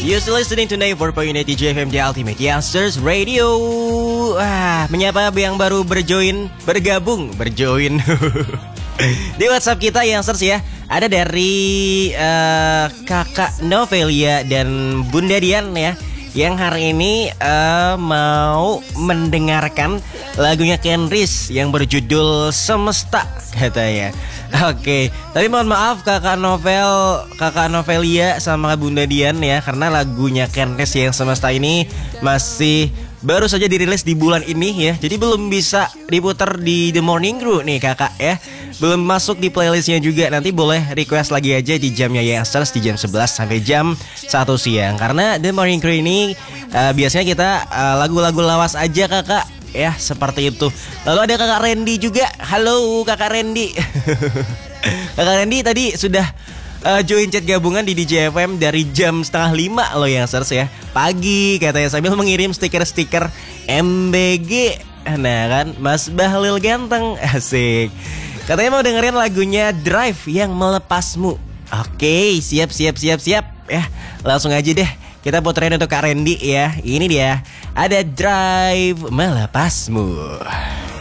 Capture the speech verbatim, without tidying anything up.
You're still listening to ninety-four point eight D J F M, The Ultimate Youngsters Radio. Wah, menyapa yang baru berjoin, bergabung, berjoin di WhatsApp kita Youngsters ya. Ada dari uh, Kakak Novelia dan Bunda Dian ya, yang hari ini uh, mau mendengarkan lagunya Kenris yang berjudul Semesta katanya. Oke, tapi mohon maaf Kakak Novel, Kakak Novelia sama Bunda Dian ya, karena lagunya Kenris yang Semesta ini masih baru saja dirilis di bulan ini ya, jadi belum bisa diputar di The Morning Crew nih kakak ya. Belum masuk di playlistnya juga. Nanti boleh request lagi aja di jamnya Youngsters di jam sebelas sampai jam satu siang. Karena The Morning Crew ini uh, biasanya kita uh, lagu-lagu lawas aja kakak ya, seperti itu. Lalu ada kakak Randy juga. Halo kakak Randy. Kakak Randy tadi sudah uh, join chat gabungan di D J F M dari jam setengah lima loh Youngsters ya, pagi katanya, sambil mengirim stiker-stiker M B G. Nah kan, Mas Bahlil ganteng, asik. Katanya mau dengerin lagunya Drive yang melepasmu. Oke, siap siap siap siap ya. Langsung aja deh kita puterin untuk Kak Randy ya. Ini dia, ada Drive melepasmu.